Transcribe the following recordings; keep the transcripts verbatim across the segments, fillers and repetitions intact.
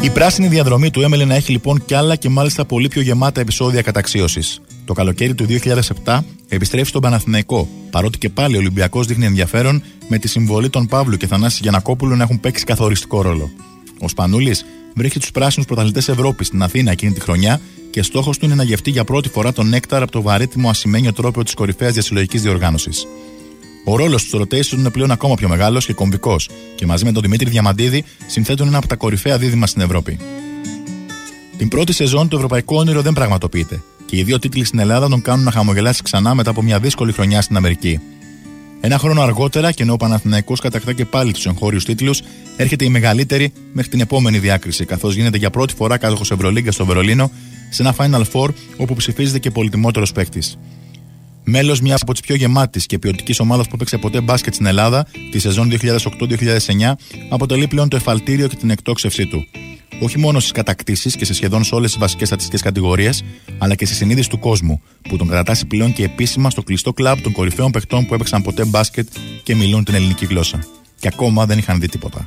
Η πράσινη διαδρομή του έμελε να έχει λοιπόν κι άλλα και μάλιστα πολύ πιο γεμάτα επεισόδια καταξίωσης. Το καλοκαίρι του δύο χιλιάδες επτά επιστρέφει στον Παναθηναϊκό, παρότι και πάλι ο Ολυμπιακός δείχνει ενδιαφέρον με τη συμβολή των Παύλου και Θανάση Γιαννακόπουλου να έχουν παίξει καθοριστικό ρόλο. Ο Σπανούλης βρίσκει τους πράσινους πρωταθλητές Ευρώπης στην Αθήνα εκείνη τη χρονιά και στόχος του είναι να γευτεί για πρώτη φορά τον νέκταρ από το βαρύτιμο ασημένιο τρόπαιο της κορυφαίας διασυλλογικής διοργάνωσης. Ο ρόλος του στο rotation είναι πλέον ακόμα πιο μεγάλος και κομβικός και μαζί με τον Δημήτρη Διαμαντίδη συνθέτουν ένα από τα κορυφαία δίδυμα στην Ευρώπη. Την πρώτη σεζόν το ευρωπαϊκό όνειρο δεν πραγματοποιείται και οι δύο τίτλοι στην Ελλάδα τον κάνουν να χαμογελάσει ξανά μετά από μια δύσκολη χρονιά στην Αμερική. Ένα χρόνο αργότερα, και ενώ ο Παναθηναϊκός κατακτά και πάλι τους εγχώριους τίτλους, έρχεται η μεγαλύτερη μέχρι την επόμενη διάκριση, καθώς γίνεται για πρώτη φορά κάτοχος Ευρωλίγκα στο Βερολίνο σε ένα Final Four όπου ψηφίζεται και πολυτιμότερος παίκτης. Μέλος μιας από τις πιο γεμάτης και ποιοτικής ομάδας που έπαιξε ποτέ μπάσκετ στην Ελλάδα, τη σεζόν δύο χιλιάδες οκτώ δύο χιλιάδες εννιά, αποτελεί πλέον το εφαλτήριο και την εκτόξευσή του. Όχι μόνο στις κατακτήσεις και σε σχεδόν σε όλες τις βασικές στατιστικές κατηγορίες, αλλά και στη συνείδηση του κόσμου, που τον κρατάσει πλέον και επίσημα στο κλειστό κλαμπ των κορυφαίων παιχτών που έπαιξαν ποτέ μπάσκετ και μιλούν την ελληνική γλώσσα. Και ακόμα δεν είχαν δει τίποτα.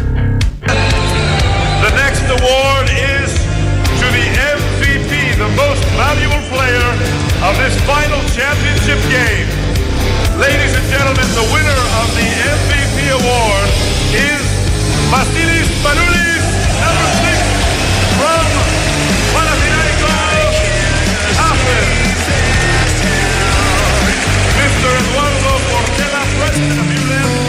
The next award is to the εμ βι πι, the most valuable player of this final championship game. Ladies and gentlemen, the winner of the εμ βι πι award is Vasilis Spanoulis, number six from Panathinaikos Athens. Mister Eduardo Portela, president of U L E M.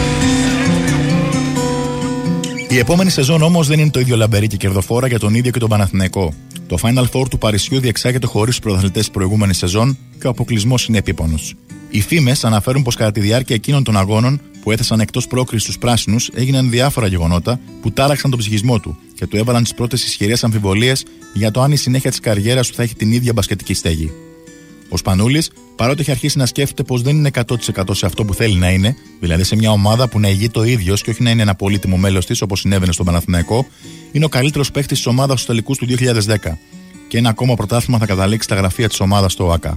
Η επόμενη σεζόν όμως δεν είναι το ίδιο λαμπερή και κερδοφόρα για τον ίδιο και τον Παναθηναϊκό. Το Final Four του Παρισιού διεξάγεται χωρίς τους πρωταθλητές της προηγούμενης σεζόν και ο αποκλεισμός είναι επίπονος. Οι φήμες αναφέρουν πως κατά τη διάρκεια εκείνων των αγώνων που έθεσαν εκτός πρόκρισης τους πράσινους έγιναν διάφορα γεγονότα που τάραξαν τον ψυχισμό του και του έβαλαν τις πρώτες ισχυρές αμφιβολίες για το αν η συνέχεια της καριέρας του θα έχει την ίδια μπασκετική στέγη. Ο Σπανούλης, παρότι έχει αρχίσει να σκέφτεται πως δεν είναι εκατό τοις εκατό σε αυτό που θέλει να είναι, δηλαδή σε μια ομάδα που να ηγεί το ίδιος και όχι να είναι ένα πολύτιμο μέλος της όπως συνέβαινε στον Παναθηναϊκό, είναι ο καλύτερος παίκτης της ομάδας στους τελικούς του δύο χιλιάδες δέκα. Και ένα ακόμα πρωτάθλημα θα καταλήξει στα γραφεία της ομάδας στο ΟΑΚΑ.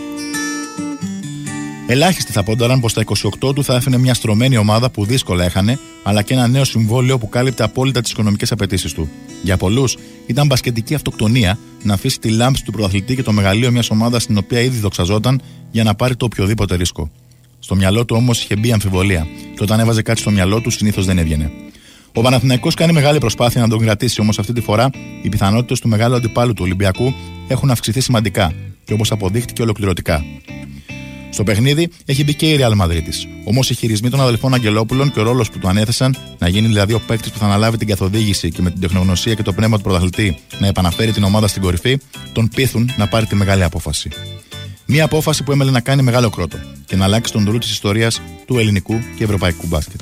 Ελάχιστοι θα πόνταραν πως στα είκοσι οκτώ του θα έφερε μια στρωμένη ομάδα που δύσκολα έχανε, αλλά και ένα νέο συμβόλαιο που κάλυπτε απόλυτα τις οικονομικές απαιτήσεις του. Για πολλούς ήταν μπασκετική αυτοκτονία να αφήσει τη λάμψη του πρωταθλητή και το μεγαλείο μιας ομάδας στην οποία ήδη δοξαζόταν για να πάρει το οποιοδήποτε ρίσκο. Στο μυαλό του όμως είχε μπει αμφιβολία, και όταν έβαζε κάτι στο μυαλό του συνήθως δεν έβγαινε. Ο Παναθηναϊκός κάνει μεγάλη προσπάθεια να τον κρατήσει, όμως αυτή τη φορά οι πιθανότητες του μεγάλου αντιπάλου του Ολυμπιακού έχουν αυξηθεί σημαντικά και όπως αποδείχτηκε ολοκληρωτικά. Στο παιχνίδι έχει μπει και η Real Madrid. Όμως οι χειρισμοί των αδελφών Αγγελόπουλων και ο ρόλος που του ανέθεσαν, να γίνει δηλαδή ο παίκτης που θα αναλάβει την καθοδήγηση και με την τεχνογνωσία και το πνεύμα του πρωταθλητή να επαναφέρει την ομάδα στην κορυφή, τον πείθουν να πάρει τη μεγάλη απόφαση. Μία απόφαση που έμελε να κάνει μεγάλο κρότο και να αλλάξει τον ρου της ιστορίας του ελληνικού και ευρωπαϊκού μπάσκετ.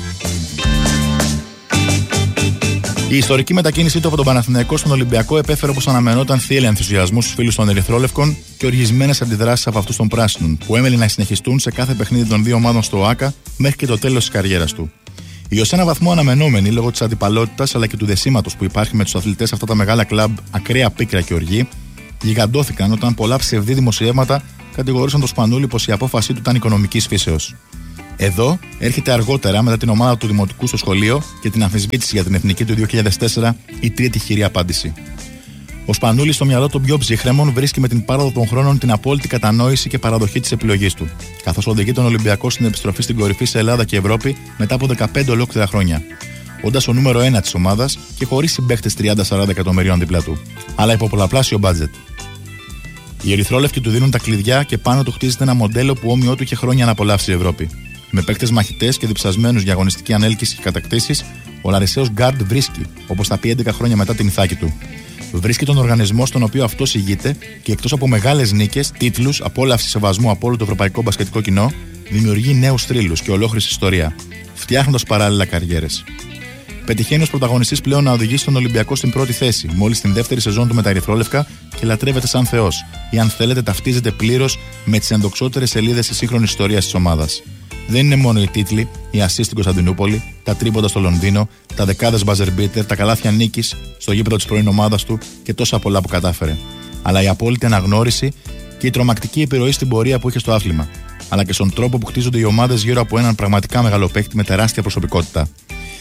Η ιστορική μετακίνησή του από τον Παναθηναϊκό στον Ολυμπιακό επέφερε όπως αναμενόταν θύελλα ενθουσιασμού στους φίλους των Ερυθρόλευκων και οργισμένες αντιδράσεις από αυτούς των Πράσινων, που έμελε να συνεχιστούν σε κάθε παιχνίδι των δύο ομάδων στο ΟΑΚΑ μέχρι και το τέλος της καριέρας του. Οι ως ένα βαθμό αναμενόμενοι λόγω της αντιπαλότητας αλλά και του δεσίματος που υπάρχει με τους αθλητές αυτά τα μεγάλα κλαμπ ακραία πίκρα και οργή, γιγαντώθηκαν όταν πολλά ψευδή δημοσιεύματα κατηγορούσαν τον Σπανούλη πως η απόφασή του ήταν οικονομικής φύσεως. Εδώ έρχεται αργότερα, μετά την ομάδα του Δημοτικού στο σχολείο και την αμφισβήτηση για την εθνική του δύο χιλιάδες τέσσερα, η τρίτη χειρή απάντηση. Ο Σπανούλης, στο μυαλό των πιο ψυχρέμων, βρίσκει με την πάροδο των χρόνων την απόλυτη κατανόηση και παραδοχή της επιλογής του, καθώς οδηγεί τον Ολυμπιακό στην επιστροφή στην κορυφή σε Ελλάδα και Ευρώπη μετά από δεκαπέντε ολόκληρα χρόνια. Όντας ο νούμερο ένα της ομάδας και χωρίς συμπαίχτες τριάντα σαράντα εκατομμυρίων δίπλα του, αλλά υπό πολλαπλάσιο μπάτζετ. Οι Ερυθρόλευκοι του δίνουν τα κλειδιά και πάνω του χτίζεται ένα μοντέλο που όμοιό του είχε χρόνια να απολαύσει η Ευρώπη. Με παίκτες μαχητές και διψασμένους για αγωνιστική ανέλκυση και κατακτήσεις, ο Λαρισαίος Γκάρντ βρίσκει, όπως θα πει έντεκα χρόνια μετά την ηθάκη του. Βρίσκει τον οργανισμό στον οποίο αυτός ηγείται και εκτός από μεγάλες νίκες, τίτλους, απόλαυση σεβασμού από όλο το ευρωπαϊκό μπασκετικό κοινό, δημιουργεί νέους θρύλους και ολόκληρη ιστορία, φτιάχνοντας παράλληλα καριέρες. Πετυχαίνει ως πρωταγωνιστής πλέον να οδηγήσει τον Ολυμπιακό στην πρώτη θέση, μόλις στην δεύτερη σεζόν του με τα ερυθρόλευκα και λατρεύεται σαν θεός, ή αν θέλετε ταυτίζεται πλήρως με τις ενδοξότερες σελίδες της σύγχρονης ιστορίας της ομάδας. Δεν είναι μόνο οι τίτλοι, οι assist στην Κωνσταντινούπολη, τα τρίποντα στο Λονδίνο, τα δεκάδες buzzer beater, τα καλάθια νίκης στο γήπεδο της πρώην ομάδας του και τόσα πολλά που κατάφερε. Αλλά η απόλυτη αναγνώριση και η τρομακτική επιρροή στην πορεία που είχε στο άθλημα, αλλά και στον τρόπο που χτίζονται οι ομάδες γύρω από έναν πραγματικά μεγάλο παίκτη με τεράστια προσωπικότητα.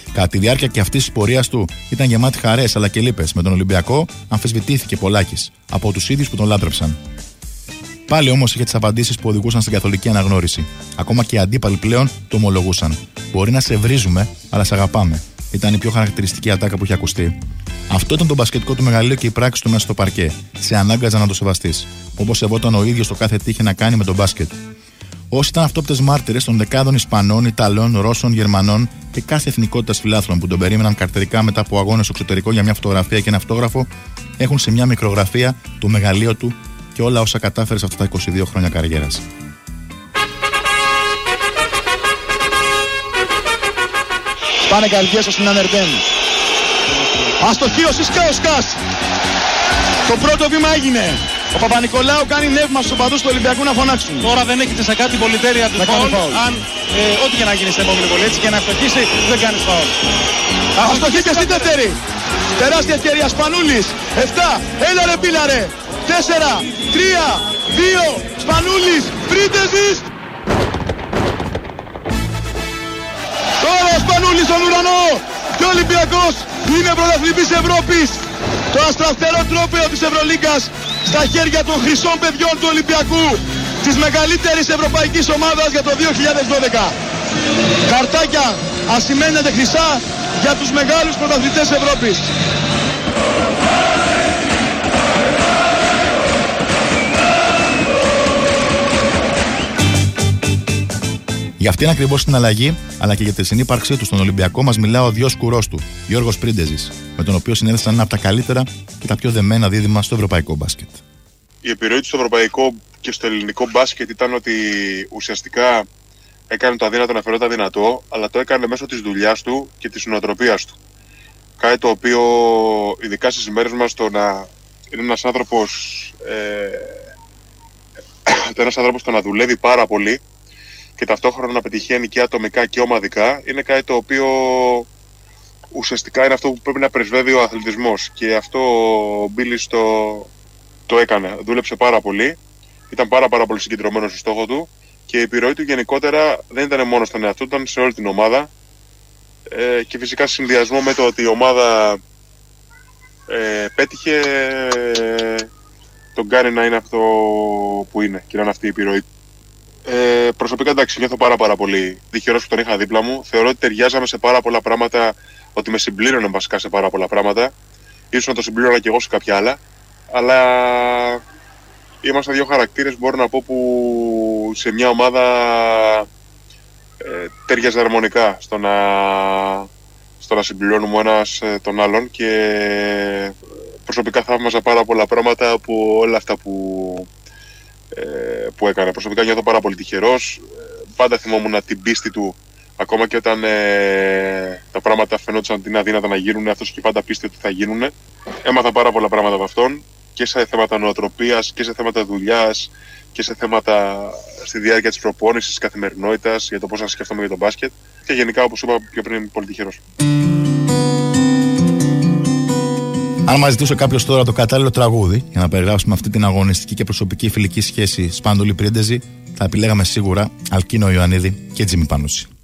Κατά τη διάρκεια και αυτή τη πορεία του ήταν γεμάτη χαρές αλλά και λύπες. Με τον Ολυμπιακό αμφισβητήθηκε πολλάκις από τους ίδιους που τον λάτρεψαν. Πάλι όμως είχε τις απαντήσεις που οδηγούσαν στην καθολική αναγνώριση. Ακόμα και οι αντίπαλοι πλέον το ομολογούσαν. Μπορεί να σε βρίζουμε, αλλά σε αγαπάμε. Ήταν η πιο χαρακτηριστική ατάκα που είχε ακουστεί. Αυτό ήταν το μπασκετικό του μεγαλείο και η πράξη του μέσα στο παρκέ. Σε ανάγκαζαν να το σεβαστείς. Όπως σεβόταν ο ίδιος το κάθε τι είχε να κάνει με τον μπάσκετ. Όσοι ήταν αυτόπτες μάρτυρες των δεκάδων Ισπανών, Ιταλών, Ρώσων, Γερμανών και κάθε εθνικότητας φιλάθλων που τον περίμεναν καρτερικά μετά από αγώνες στο εξωτερικό για μια φωτογραφία και ένα αυτόγραφο, έχουν σε μια μικρογραφία το μεγαλείο του και όλα όσα κατάφερε σε αυτά τα είκοσι δύο χρόνια καριέρας. Πάνε καρδιές στο Συνανερτέν. Αστοχή ο Σισκάουσκας. Το πρώτο βήμα έγινε. Ο Παπα-Νικολάου κάνει νεύμα στους οπαδούς του Ολυμπιακού να φωνάξουν. Τώρα δεν έχετε σε κάτι πολυτέλεια του φαουλ. Αν ε, ό,τι και να γίνει στην επόμενη βολή, έτσι και να ευτοχίσει, δεν κάνεις φαουλ. Αστοχή και στη δεύτερη. Τεράστια ευκαιρία Σπανούλης. επτά. Έλα ρε πίλαρε. τέσσερα. τρία. δύο. Σπανούλης. Πρίντεζης. Τώρα ο Σπανούλης στον ουρανό. Και ο Ολυμπιακός είναι πρωταθλητής Ευρώπης. Το αστραφτερό τρόπαιο της Ευρωλίγκας στα χέρια των χρυσών παιδιών του Ολυμπιακού, της μεγαλύτερης ευρωπαϊκής ομάδας για το δύο χιλιάδες δώδεκα. Καρτάκια ασημένεται χρυσά για τους μεγάλους πρωταθλητές Ευρώπης. Για αυτήν ακριβώς την αλλαγή, αλλά και για τη συνύπαρξή του στον Ολυμπιακό, μας μιλά ο διόσκουρός του, Γιώργος Πρίντεζης, με τον οποίο συνέδεσαν ένα από τα καλύτερα και τα πιο δεμένα δίδυμα στο ευρωπαϊκό μπάσκετ. Η επιρροή του στο ευρωπαϊκό και στο ελληνικό μπάσκετ ήταν ότι ουσιαστικά έκανε το αδύνατο να φαινόταν δυνατό, αλλά το έκανε μέσω της δουλειάς του και της νοοτροπίας του. Κάτι το οποίο, ειδικά στις ημέρες μας, το να είναι ένας άνθρωπος, ε, ένας άνθρωπος το να δουλεύει πάρα πολύ και ταυτόχρονα να πετυχαίνει και ατομικά και ομαδικά, είναι κάτι το οποίο ουσιαστικά είναι αυτό που πρέπει να πρεσβεύει ο αθλητισμός. Και αυτό ο Μπίλης το, το έκανε. Δούλεψε πάρα πολύ, ήταν πάρα, πάρα πολύ συγκεντρωμένος στο στόχο του και η επιρροή του γενικότερα δεν ήταν μόνο στον εαυτό του, ήταν σε όλη την ομάδα. Ε, και φυσικά σε συνδυασμό με το ότι η ομάδα ε, πέτυχε, ε, τον κάνει να είναι αυτό που είναι και να είναι αυτή η επιρροή. Ε, προσωπικά εντάξει, νιώθω πάρα πάρα πολύ τυχερός που τον είχα δίπλα μου. Θεωρώ ότι ταιριάζαμε σε πάρα πολλά πράγματα, ότι με συμπλήρωνε βασικά σε πάρα πολλά πράγματα. Ίσως να το συμπλήρωνα και εγώ σε κάποια άλλα. Αλλά είμαστε δύο χαρακτήρες, μπορώ να πω, που σε μια ομάδα ε, ταιριάζε αρμονικά στο να, στο να συμπληρώνουμε ο ένας ε, τον άλλον. Και προσωπικά θαύμαζα πάρα πολλά πράγματα από όλα αυτά που που έκανε. Προσωπικά νιώθω πάρα πολύ τυχερός. Πάντα θυμόμουν την πίστη του, ακόμα και όταν ε, τα πράγματα φαινόντουσαν ότι είναι αδύνατα να γίνουν, αυτός και πάντα πίστη ότι θα γίνουν. Έμαθα πάρα πολλά πράγματα από αυτόν και σε θέματα νοοτροπίας και σε θέματα δουλειάς και σε θέματα στη διάρκεια της προπόνησης, της καθημερινότητας, για το πώς να σκεφτόμαι για τον μπάσκετ. Και γενικά, όπως είπα πιο πριν, είμαι πολύ τυχερός. Αν μας ζητούσε κάποιος τώρα το κατάλληλο τραγούδι για να περιγράψουμε αυτή την αγωνιστική και προσωπική φιλική σχέση Σπανούλη Πρίντεζη, θα επιλέγαμε σίγουρα Αλκίνο Ιωαννίδη και Τζίμι Πανούση.